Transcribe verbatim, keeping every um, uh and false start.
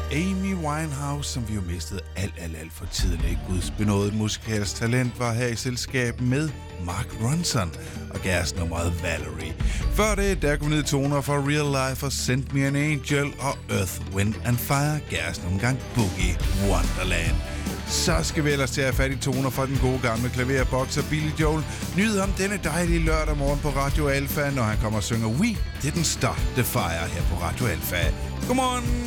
Amy Winehouse, som vi jo mistede alt, alt, alt for tidligt. Guds benådet musikalsk talent var her i selskab med Mark Ronson og gasnummeret Valerie. Før det, der kom ned toner fra Real Life og Send Me An Angel og Earth, Wind and Fire, gasnumgang Boogie Wonderland. Så skal vi ellers til at have fat i toner fra den gode gamle klaverbokser Billy Joel. Nyd ham denne dejlige lørdag morgen på Radio Alfa, når han kommer og synger We Didn't Start the Fire her på Radio Alfa. Godmorgen!